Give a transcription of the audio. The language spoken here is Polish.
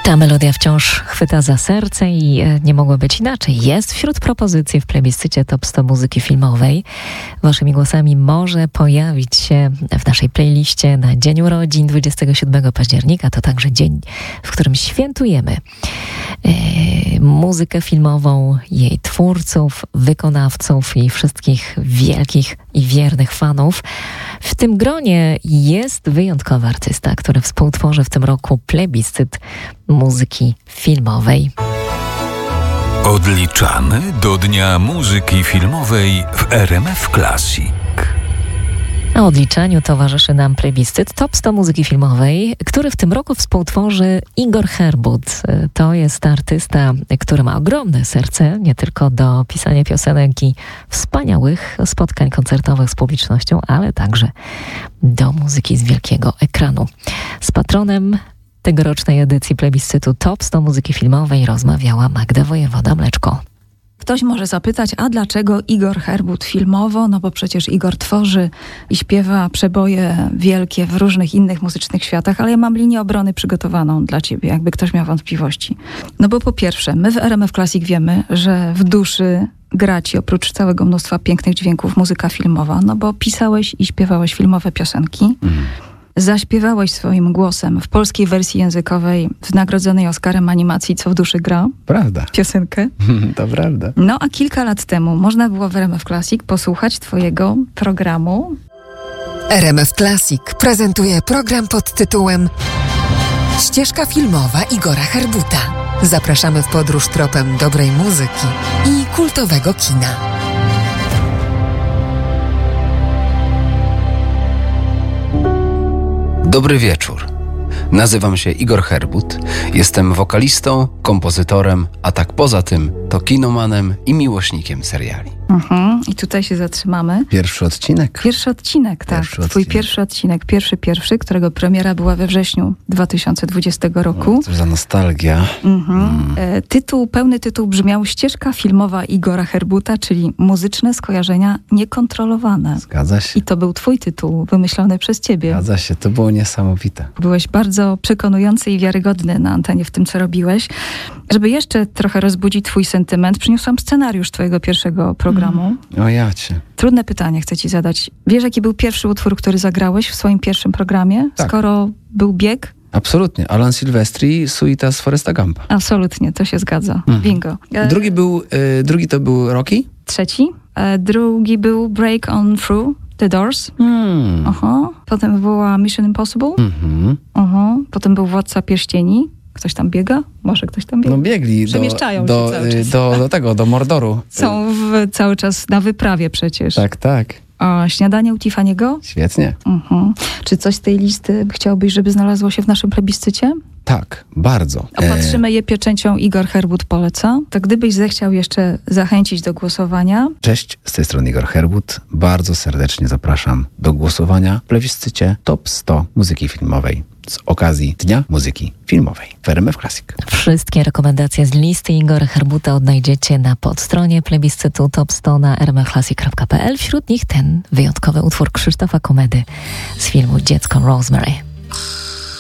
Ta melodia wciąż chwyta za serce i nie mogło być inaczej. Jest wśród propozycji w plebiscycie Top 100 muzyki filmowej. Waszymi głosami może pojawić się w naszej playliście na Dzień Urodzin 27 października. To także dzień, w którym świętujemy muzykę filmową, jej twórców, wykonawców i wszystkich wielkich i wiernych fanów. W tym gronie jest wyjątkowy artysta, który współtworzy w tym roku plebiscyt muzyki filmowej. Odliczamy do Dnia Muzyki Filmowej w RMF Classic. A odliczaniu towarzyszy nam plebiscyt Top 100 muzyki filmowej, który w tym roku współtworzy Igor Herbut. To jest artysta, który ma ogromne serce, nie tylko do pisania piosenek i wspaniałych spotkań koncertowych z publicznością, ale także do muzyki z wielkiego ekranu. Z patronem tegorocznej edycji plebiscytu Top 100 muzyki filmowej rozmawiała Magda Wojewoda-Mleczko. Ktoś może zapytać, a dlaczego Igor Herbut filmowo? No bo przecież Igor tworzy i śpiewa przeboje wielkie w różnych innych muzycznych światach, ale ja mam linię obrony przygotowaną dla ciebie, jakby ktoś miał wątpliwości. No bo po pierwsze, my w RMF Classic wiemy, że w duszy gra ci oprócz całego mnóstwa pięknych dźwięków muzyka filmowa, no bo pisałeś i śpiewałeś filmowe piosenki. Zaśpiewałeś swoim głosem w polskiej wersji językowej w nagrodzonej Oscarem animacji Co w duszy gra. Prawda. Piosenkę. To prawda. No a kilka lat temu można było w RMF Classic posłuchać twojego programu. RMF Classic prezentuje program pod tytułem Ścieżka filmowa Igora Herbuta. Zapraszamy w podróż tropem dobrej muzyki i kultowego kina. Dobry wieczór. Nazywam się Igor Herbut. Jestem wokalistą, kompozytorem, a tak poza tym to kinomanem i miłośnikiem seriali. I tutaj się zatrzymamy. Pierwszy odcinek? Pierwszy odcinek, tak. Twój pierwszy odcinek, pierwszy, którego premiera była we wrześniu 2020 roku. Co za nostalgia. Pełny tytuł brzmiał Ścieżka filmowa Igora Herbuta, czyli muzyczne skojarzenia niekontrolowane. Zgadza się. I to był twój tytuł, wymyślony przez ciebie. Zgadza się, to było niesamowite. Byłeś bardzo przekonujący i wiarygodny na antenie w tym, co robiłeś. Żeby jeszcze trochę rozbudzić twój sentyment, przyniosłam scenariusz twojego pierwszego programu. O jacie. Trudne pytanie chcę ci zadać. Wiesz, jaki był pierwszy utwór, który zagrałeś w swoim pierwszym programie? Tak. Skoro był bieg? Absolutnie. Alan Silvestri, Suita z Foresta Gumpa. Absolutnie, to się zgadza. Bingo. Drugi to był Rocky? Trzeci. Drugi był Break On Through The Doors. Potem była Mission Impossible. Potem był Władca Pierścieni. Ktoś tam biega? Może ktoś tam biega? No biegli Przemieszczają się cały czas. do Mordoru. Są cały czas na wyprawie przecież. Tak. A Śniadanie u Tiffany'ego? Świetnie. Czy coś z tej listy chciałbyś, żeby znalazło się w naszym plebiscycie? Tak, bardzo. Opatrzymy je pieczęcią Igor Herbut poleca. To gdybyś zechciał jeszcze zachęcić do głosowania. Cześć, z tej strony Igor Herbut. Bardzo serdecznie zapraszam do głosowania w plebiscycie Top 100 muzyki filmowej z okazji Dnia Muzyki Filmowej w RMF Classic. Wszystkie rekomendacje z listy Igora Herbuta odnajdziecie na podstronie plebiscytu Top 100 na rmfclassic.pl. Wśród nich ten wyjątkowy utwór Krzysztofa Komedy z filmu Dziecko Rosemary.